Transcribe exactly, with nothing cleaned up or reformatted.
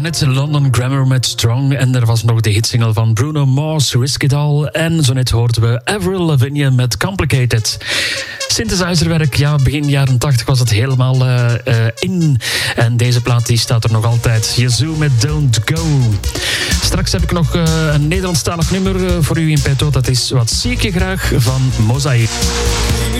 Daarnet London Grammar met Strong. En er was nog de hitsingle van Bruno Mars, Risk It All. En zo net hoorden we Avril Lavigne met Complicated. Synthesizerwerk, ja, begin jaren tachtig was het helemaal uh, uh, in. En deze plaat die staat er nog altijd. Yazoo met Don't Go. Straks heb ik nog uh, een Nederlandstalig nummer uh, voor u in petto. Dat is Wat zie ik je graag van Mozaïek.